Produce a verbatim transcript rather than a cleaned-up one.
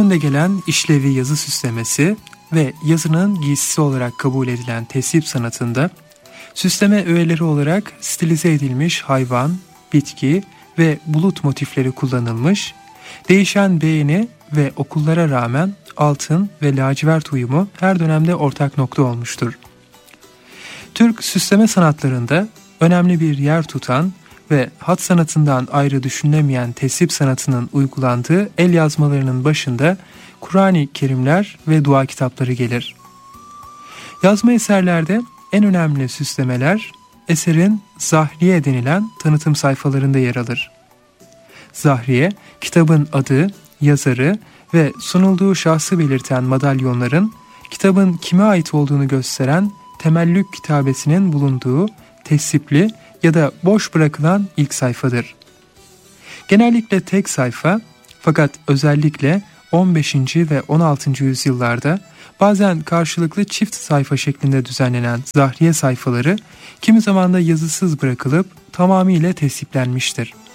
önde gelen işlevi yazı süslemesi ve yazının giysisi olarak kabul edilen tesip sanatında, süsleme öğeleri olarak stilize edilmiş hayvan, bitki ve bulut motifleri kullanılmış, değişen beğeni ve okullara rağmen altın ve lacivert uyumu her dönemde ortak nokta olmuştur. Türk süsleme sanatlarında önemli bir yer tutan ve hat sanatından ayrı düşünülemeyen tesip sanatının uygulandığı el yazmalarının başında Kur'an-ı Kerimler ve dua kitapları gelir. Yazma eserlerde en önemli süslemeler eserin zahriye denilen tanıtım sayfalarında yer alır. Zahriye, kitabın adı, yazarı ve sunulduğu şahsı belirten madalyonların kitabın kime ait olduğunu gösteren temellük kitabesinin bulunduğu tesipli ya da boş bırakılan ilk sayfadır. Genellikle tek sayfa, fakat özellikle on beşinci ve on altıncı yüzyıllarda bazen karşılıklı çift sayfa şeklinde düzenlenen zahriye sayfaları kimi zaman da yazısız bırakılıp tamamıyla tesiplenmiştir.